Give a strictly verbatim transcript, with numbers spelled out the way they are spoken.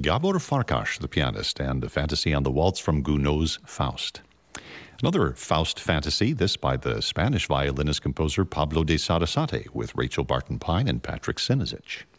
Gabor Farkas, the pianist, and a fantasy on the waltz from Gounod's Faust. Another Faust fantasy, this by the Spanish violinist-composer Pablo de Sarasate, with Rachel Barton Pine and Patrick Sinisic.